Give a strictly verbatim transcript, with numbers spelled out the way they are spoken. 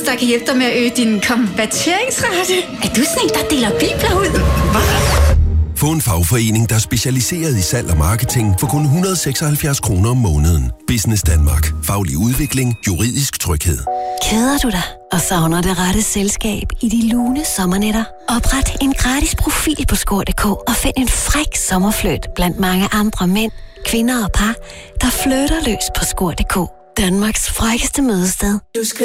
der kan hjælpe dig med at øge din konverteringsrate. Er du sådan en, der deler bibler ud? Få en fagforening, der er specialiseret i salg og marketing for kun et hundrede og seksoghalvfjerds kroner om måneden. Business Danmark. Faglig udvikling. Juridisk tryghed. Keder du dig og savner det rette selskab i de lune sommernætter? Opret en gratis profil på score punktum d k og find en fræk sommerfløjt blandt mange andre mænd, kvinder og par, der flytter løs på score punktum d k. Danmarks frækkeste mødested.